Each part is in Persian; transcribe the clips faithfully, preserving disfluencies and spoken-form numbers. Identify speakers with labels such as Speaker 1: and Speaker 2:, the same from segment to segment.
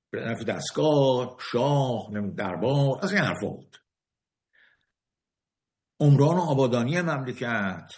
Speaker 1: به نفع دستگاه، شاه، دربار، از این حرفا بود. عمران و آبادانی مملکت،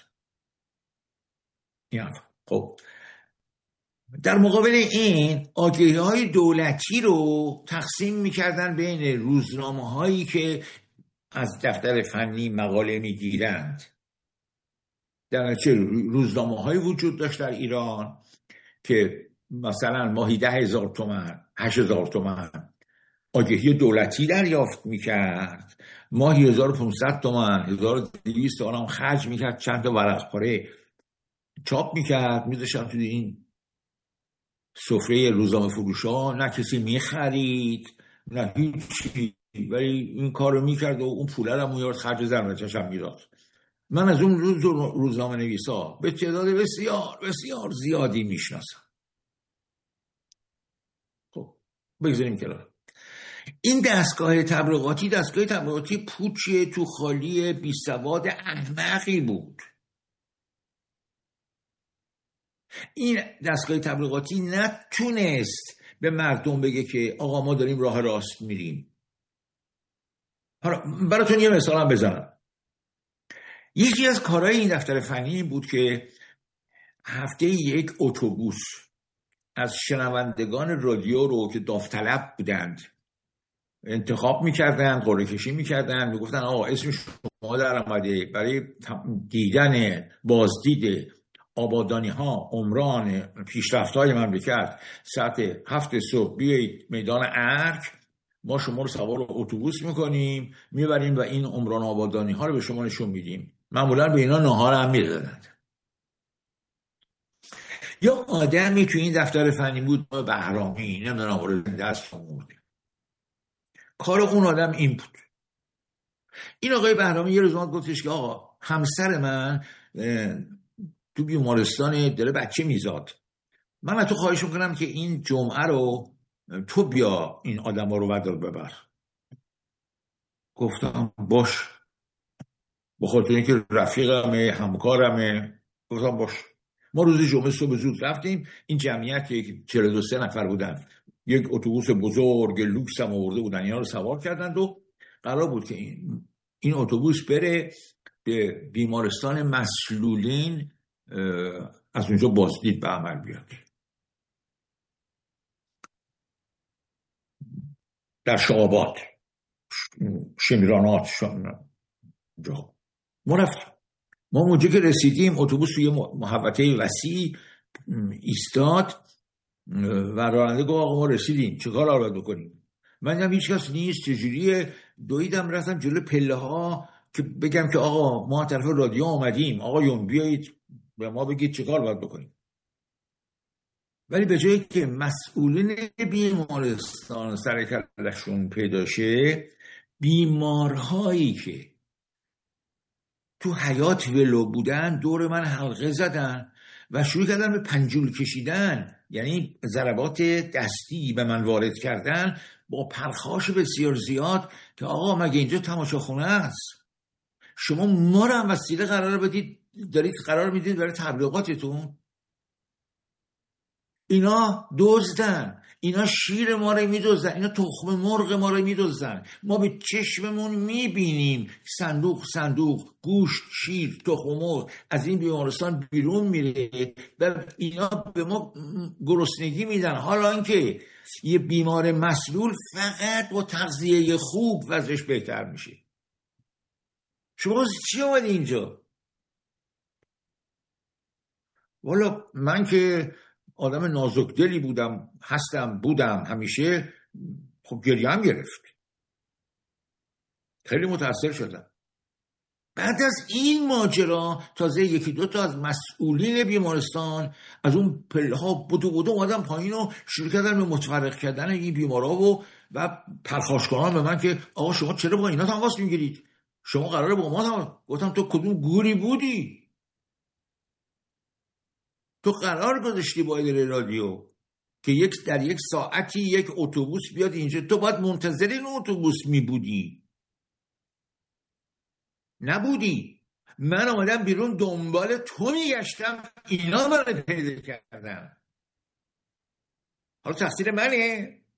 Speaker 1: این حرفا. خب در مقابل این آگهی‌های دولتی رو تقسیم می‌کردن بین روزنامه‌هایی که از دفتر فنی مقاله می‌گیرند. در چه روزنامه‌هایی وجود داشت در ایران که مثلا ماهی ده هزار تومن، هشت هزار تومن آگهی دولتی دریافت می‌کرد، ماهی هزار و پانصد تومن، هزار و دویست تومن خرج می‌کرد، چند تا ورق پاره چاپ می‌کرد، می‌ذاشتن تو این سفره روزنامه فروشا، نه کسی میخرید نه هیچی، ولی این کارو میکرد و اون پوله رو میارد خرج زرمتش هم میداد. من از اون روز روزنامه نویسا به تعداد بسیار بسیار زیادی میشناسم. خب بگذاریم کنار. این دستگاه تبلیغاتی دستگاه تبلیغاتی پوچ تو خالی بی سواد احمقی بود. این دستگاه تبلیغاتی نتونست به مردم بگه که آقا ما داریم راه راست میریم. حالا براتون یه مثال هم بزنم. یکی از کارهای این دفتر فنی بود که هفته یک اتوبوس از شنوندگان رادیو رو که داوطلب بودند انتخاب میکردن، قرعه کشی میکردن، میگفتن آقا اسم شما در آمده برای دیدن بازدید آبادانی ها، عمران، پیشرفت های مملکت، ساعت هفت صبح بیایید میدان ارگ، ما شما رو سوار اتوبوس میکنیم میبریم و این عمران آبادانی ها رو به شما نشون میدیم. معمولا به اینا ناهار هم میدادند. یا آدمی تو این دفتر فنی بود بهرامی، نمیدونم آورد دست آورد. کار اون آدم این بود. این آقای بهرامی یه روز اومد گفتش که آقا همسر من تو بیمارستان داره بچه میزاد، من از تو خواهش میکنم که این جمعه رو تو بیا این آدم ها رو بردار ببر. گفتم باش، بخاطر اینکه رفیقمه، همکارمه. گفتم باش. ما روز جمعه صبح زود رفتیم. این جمعیت که چهل و دو نفر بودن، یک اتوبوس بزرگ لوکس هم آورده بودن، اینا رو سوار کردند و قرار بود که این این اتوبوس بره به بیمارستان مسلولین، از اونجا بازدید به عمل بیاد. در شعبات شمیرانات جا ما رفتیم. ما اونجا که رسیدیم اتوبوس توی محوطه وسیع ایستاد و راننده گفت آقا ما رسیدیم، چه کار باید بکنیم؟ من دیدم هیچ کس نیست، چجوریه؟ دویدم رفتم جلو پله ها که بگم که آقا ما طرف رادیو آمدیم، آقایون بیایید به ما بگید چه کار باید بکنیم. ولی به جایی که مسئولین بیمارستان سر کلشون پیدا شه، بیمارهایی که تو حیات ولو بودن دور من حلقه زدن و شروع کردن به پنجول کشیدن، یعنی ضربات دستی به من وارد کردن با پرخاش بسیار زیاد که آقا مگه اینجا تماشاخونه است؟ شما ما رو هم وسیله قرار بدید، دارید قرار میدید برای تبلیغاتتون؟ اینا دزدن، اینا شیر ما رو میدزدن، اینا تخم مرغ ما رو میدزدن. ما به چشممون میبینیم صندوق صندوق گوشت، شیر، تخم مرغ از این بیمارستان بیرون میره و اینا به ما گرسنگی میدن، حالا اینکه یه بیمار مسلول فقط با تغذیه خوب وضعش بهتر میشه. شما چی اومدی اینجا؟ والا من که آدم نازک دلی بودم، هستم، بودم همیشه، خب گریه هم گرفت. خیلی متاثر شدم. بعد از این ماجرا تازه یکی دو تا از مسئولین بیمارستان از اون پله ها بودو بودو اومدن پایین و شروع کردن به متفرق کردن این بیمارا و و پرخاش کردن به من که آقا شما چرا با اینا تماس میگیرید؟ شما قراره با ما تماس؟ گفتم تو کدوم گوری بودی؟ تو قرار گذاشتی با اداره رادیو که یک در یک ساعتی یک اتوبوس بیاد اینجا، تو باید منتظر این اتوبوس می بودی، نبودی. من آمدم بیرون دنبال تو میگشتم، اینا من پیدا کردن. حالا تقصیر منه؟